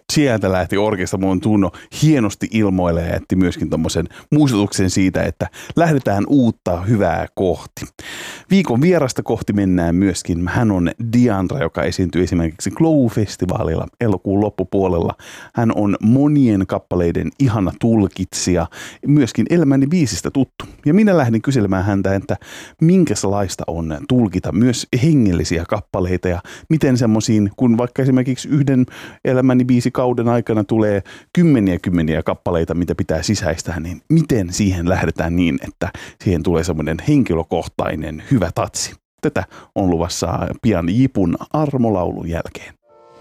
sieltä lähti Orkestamon Tunno hienosti ilmoille ja jätti myöskin tommosen muistutuksen siitä, että lähdetään uutta hyvää kohti. Viikon vierasta kohti mennään myöskin. Hän on Diandra, joka esiintyy esimerkiksi Glow-festivaalilla elokuun loppupuolella. Hän on monien kappaleiden ihana tulkitsija, myöskin Elämäni biisistä tuttu. Ja minä lähdin kyselemään häntä, että minkälaista on tulkita myös hengellisiä kappaleita ja miten semmoisiin, kun vaikka esimerkiksi yhden Elämäni biisi kauden aikana tulee kymmeniä kappaleita, mitä pitää sisäistää, niin miten siihen lähdetään niin, että siihen tulee semmoinen henkilökohtainen hyvä tatsi. Tätä on luvassa pian Jipun armolaulun jälkeen.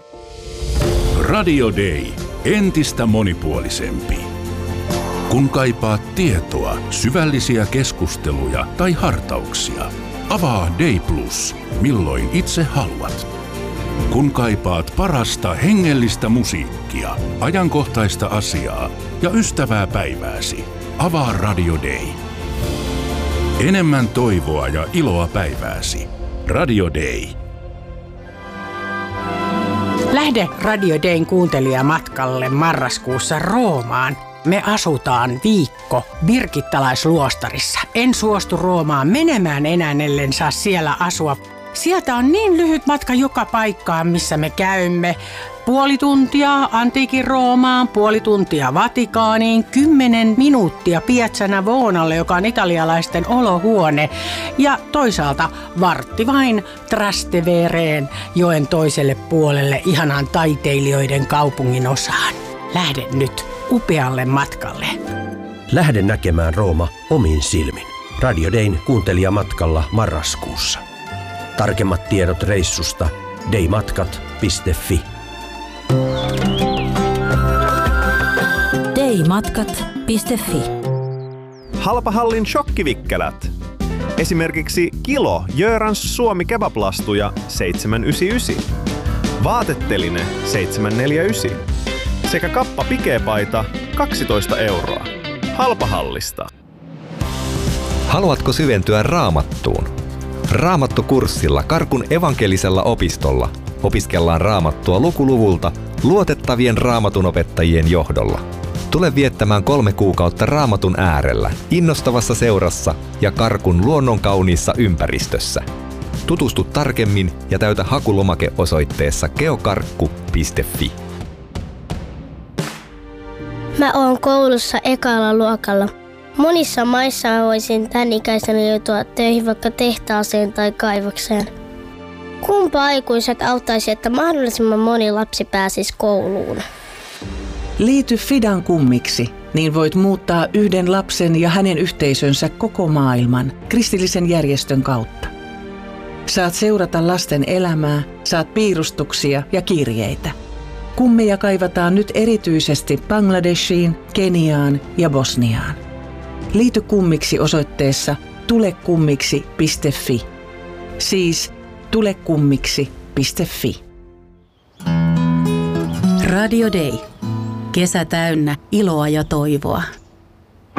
Radio Day. Entistä monipuolisempi. Kun kaipaat tietoa, syvällisiä keskusteluja tai hartauksia, avaa Day Plus, milloin itse haluat. Kun kaipaat parasta hengellistä musiikkia, ajankohtaista asiaa ja ystävää päivääsi, avaa Radio Day. Enemmän toivoa ja iloa päivääsi. Radio Day. Lähde Radio Dayn kuuntelijamatkalle marraskuussa Roomaan. Me asutaan viikko birgittalaisluostarissa. En suostu Roomaan menemään enää, ellen saa siellä asua. Sieltä on niin lyhyt matka joka paikkaan, missä me käymme. Puoli tuntia antiikin Roomaan, puoli tuntia Vatikaaniin, 10 minuuttia Piazza Navonalle, joka on italialaisten olohuone. Ja toisaalta vartti vain Trastevereen, joen toiselle puolelle, ihanaan taiteilijoiden kaupungin osaan. Lähde nyt upealle matkalle. Lähde näkemään Rooma omin silmin. Radio Dayn kuuntelijamatkalla marraskuussa. Tarkemmat tiedot reissusta daymatkat.fi. daymatkat.fi. Halpahallin shokkivikkelät. Esimerkiksi kilo Görans Suomi kebablastuja 7,99. Vaateteline 7,49. Sekä kappa pikepaita 12 €. Halpahallista. Haluatko syventyä Raamattuun? Raamattukurssilla Karkun evankelisella opistolla opiskellaan Raamattua lukuluvulta luotettavien raamatunopettajien johdolla. Tule viettämään 3 kuukautta Raamatun äärellä, innostavassa seurassa ja Karkun luonnonkauniissa ympäristössä. Tutustu tarkemmin ja täytä hakulomake osoitteessa geokarkku.fi. Mä oon koulussa ekalla luokalla. Monissa maissa voisin tän ikäisenä joutua töihin vaikka tehtaaseen tai kaivokseen. Kumpa aikuiset auttaisi, että mahdollisimman moni lapsi pääsisi kouluun? Liity Fidan kummiksi, niin voit muuttaa yhden lapsen ja hänen yhteisönsä koko maailman kristillisen järjestön kautta. Saat seurata lasten elämää, saat piirustuksia ja kirjeitä. Kummeja kaivataan nyt erityisesti Bangladeshiin, Keniaan ja Bosniaan. Liity kummiksi osoitteessa tulekummiksi.fi. Siis tulekummiksi.fi. Radio Day. Kesä täynnä iloa ja toivoa.